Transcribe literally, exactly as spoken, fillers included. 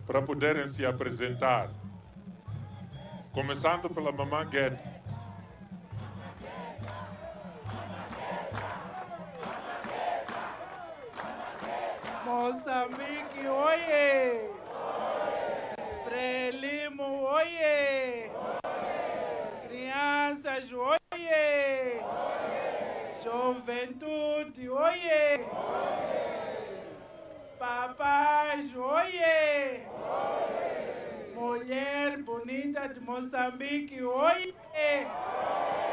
para poderem se apresentar. Começando pela Mamã Guedes. Moçambique, oiê! Frelimo, oiê! Crianças, oiê! Juventude, oiê! Papais, oiê! Mulher bonita de Moçambique, oiê!